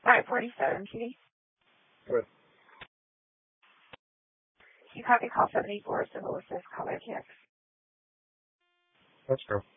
547, please. Good. You copy call 74, Civil Assist, call back, yes. Let's go.